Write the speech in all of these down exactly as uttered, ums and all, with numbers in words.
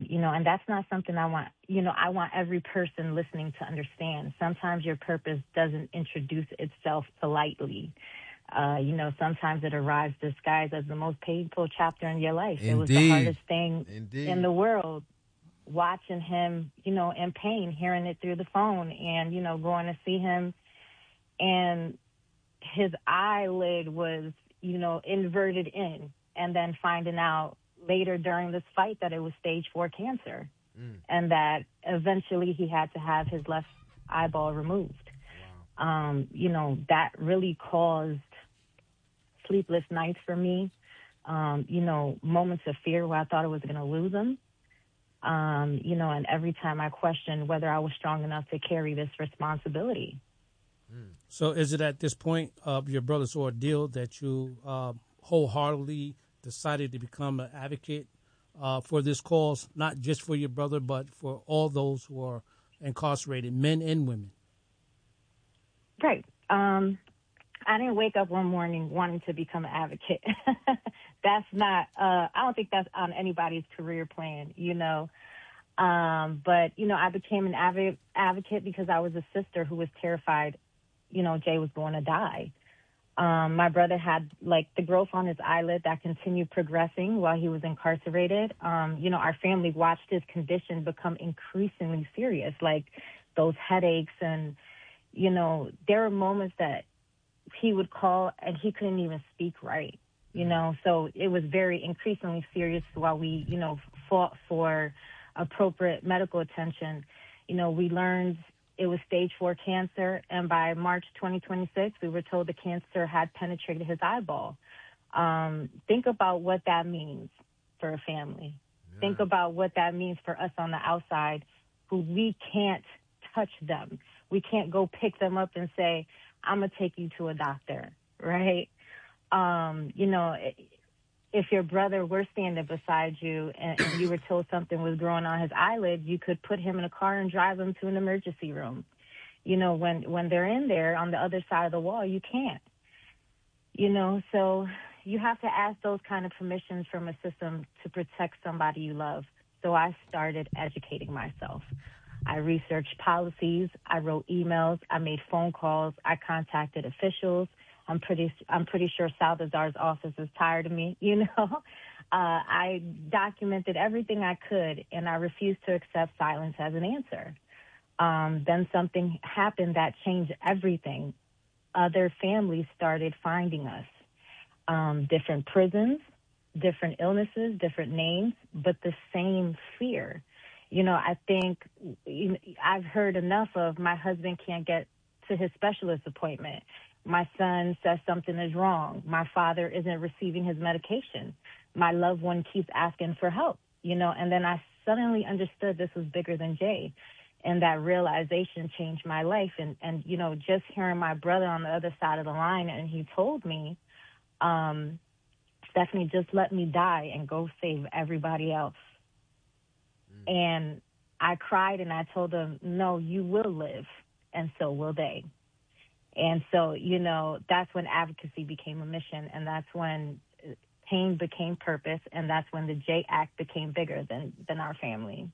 you know, and that's not something I want, you know, I want every person listening to understand. Sometimes your purpose doesn't introduce itself politely. Uh, you know, sometimes it arrives disguised as the most painful chapter in your life. It was the Indeed. hardest thing in Indeed. the world, watching him, you know, in pain, hearing it through the phone and, you know, going to see him. And his eyelid was, you know, inverted in, and then finding out later during this fight that it was stage four cancer, Mm. and that eventually he had to have his left eyeball removed. Wow. Um, you know, that really caused sleepless nights for me. Um, you know, moments of fear where I thought I was going to lose him. Um, you know, and every time I questioned whether I was strong enough to carry this responsibility. So is it at this point of your brother's ordeal that you uh, wholeheartedly decided to become an advocate uh, for this cause, not just for your brother, but for all those who are incarcerated, men and women? Right. Um, I didn't wake up one morning wanting to become an advocate. That's not, uh, I don't think that's on anybody's career plan, you know. Um, but, you know, I became an adv- advocate because I was a sister who was terrified, you know, Jay was going to die. Um, my brother had, like, the growth on his eyelid that continued progressing while he was incarcerated. Um, you know, our family watched his condition become increasingly serious, like those headaches. And, you know, there were moments that he would call and he couldn't even speak right, you know. So it was very increasingly serious while we, you know, fought for appropriate medical attention. You know, we learned it was stage four cancer, and by March twenty twenty-six, we were told the cancer had penetrated his eyeball. Um, think about what that means for a family. Yeah. Think about what that means for us on the outside, who we can't touch them. We can't go pick them up and say, I'm going to take you to a doctor, right? Um, you know, if your brother were standing beside you and, and you were told something was growing on his eyelid, you could put him in a car and drive him to an emergency room. You know, when, when they're in there on the other side of the wall, you can't. You know, so you have to ask those kind of permissions from a system to protect somebody you love. So I started educating myself. I researched policies. I wrote emails. I made phone calls. I contacted officials. I'm pretty, I'm pretty sure Salazar's office is tired of me, you know. Uh, I documented everything I could, and I refused to accept silence as an answer. Um, then something happened that changed everything. Other families started finding us. Um, different prisons, different illnesses, different names, but the same fear. You know, I think you know, I've heard enough of my husband can't get to his specialist appointment. My son says something is wrong. My father isn't receiving his medication. My loved one keeps asking for help, you know, and then I suddenly understood this was bigger than Jay. And that realization changed my life. And, and, you know, just hearing my brother on the other side of the line, and he told me, um, Stephanie, just let me die and go save everybody else. Mm. And I cried and I told him, no, you will live, and so will they. And so, you know, that's when advocacy became a mission, and that's when pain became purpose, and that's when the J Act became bigger than, than our family.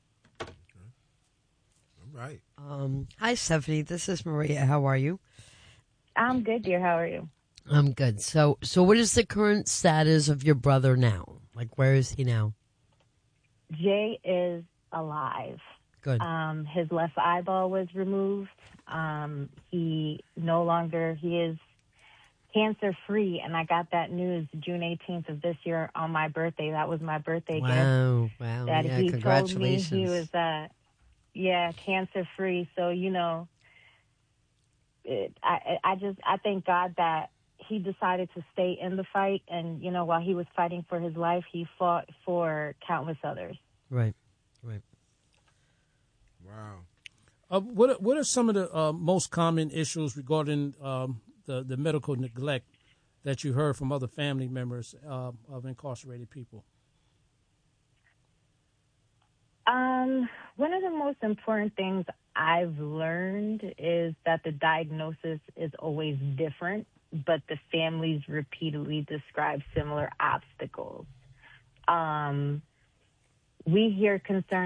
All right. Um, hi, Stephanie. This is Maria. How are you? I'm good, dear. How are you? I'm good. So, so what is the current status of your brother now? Like, where is he now? Jay is alive. Good. Um, his left eyeball was removed. Um, he no longer, he is cancer free. And I got that news June eighteenth of this year on my birthday. That was my birthday gift. Wow. Wow. That yeah, he congratulations. told me he was, uh, yeah, cancer free. So, you know, it, I, I just, I thank God that he decided to stay in the fight. And, you know, while he was fighting for his life, he fought for countless others. Right. Right. Wow. Uh, what are, what are some of the uh, most common issues regarding um, the the medical neglect that you heard from other family members uh, of incarcerated people? Um, one of the most important things I've learned is that the diagnosis is always different, but the families repeatedly describe similar obstacles. Um, we hear concerns